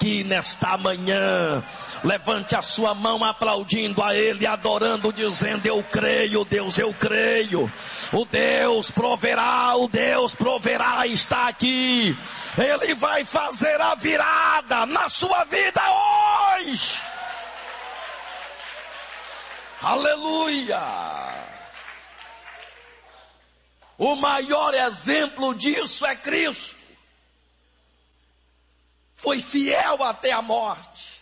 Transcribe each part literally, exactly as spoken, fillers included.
aqui nesta manhã. Levante a sua mão aplaudindo a Ele, adorando, dizendo: eu creio, Deus, eu creio. O Deus proverá, o Deus proverá está aqui. Ele vai fazer a virada na sua vida hoje. Aleluia! O maior exemplo disso é Cristo. Foi fiel até a morte.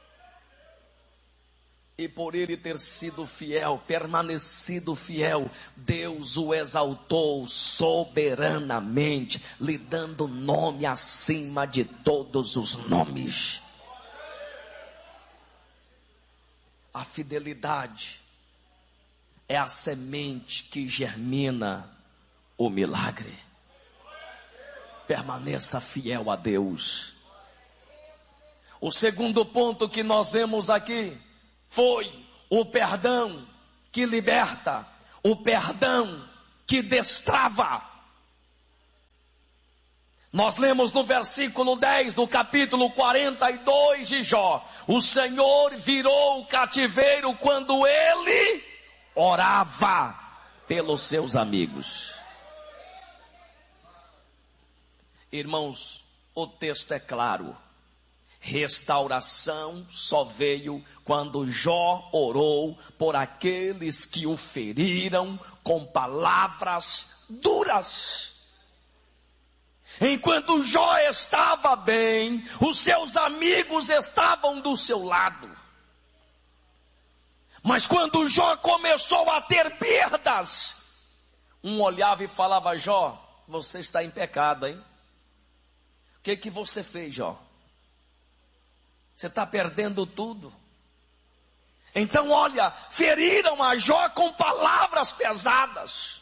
E por ele ter sido fiel, permanecido fiel, Deus o exaltou soberanamente, lhe dando nome acima de todos os nomes. A fidelidade é a semente que germina o milagre. Permaneça fiel a Deus. O segundo ponto que nós vemos aqui foi o perdão que liberta, o perdão que destrava. Nós lemos no versículo dez do capítulo quarenta e dois de Jó: o Senhor virou o cativeiro quando ele orava pelos seus amigos. Irmãos, o texto é claro. Restauração só veio quando Jó orou por aqueles que o feriram com palavras duras. Enquanto Jó estava bem, os seus amigos estavam do seu lado. Mas quando Jó começou a ter perdas, um olhava e falava: Jó, você está em pecado, hein? O que que você fez, Jó? Você está perdendo tudo. Então olha, feriram a Jó com palavras pesadas.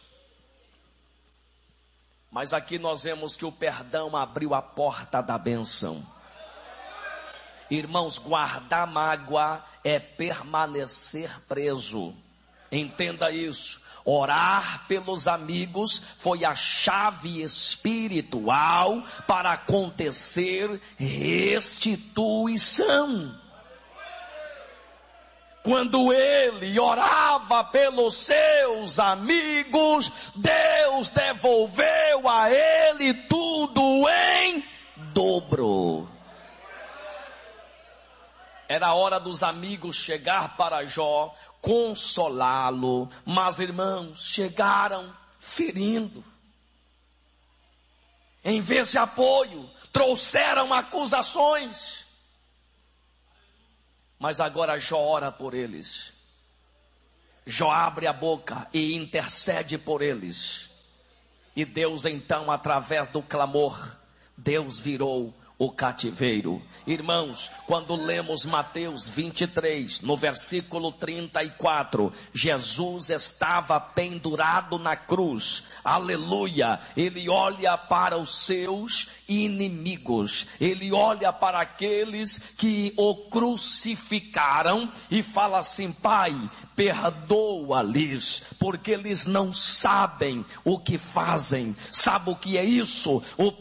Mas aqui nós vemos que o perdão abriu a porta da bênção. Irmãos, guardar mágoa é permanecer preso. Entenda isso. Orar pelos amigos foi a chave espiritual para acontecer restituição. Quando ele orava pelos seus amigos, Deus devolveu a ele tudo em dobro. Era a hora dos amigos chegar para Jó, consolá-lo, mas irmãos, chegaram ferindo. Em vez de apoio, trouxeram acusações. Mas agora Jó ora por eles. Jó abre a boca e intercede por eles. E Deus então, através do clamor, Deus virou o cativeiro. Irmãos, quando lemos Mateus vinte e três, no versículo trinta e quatro, Jesus estava pendurado na cruz, aleluia. Ele olha para os seus inimigos, ele olha para aqueles que o crucificaram e fala assim: Pai, perdoa-lhes, porque eles não sabem o que fazem. Sabe o que é isso? O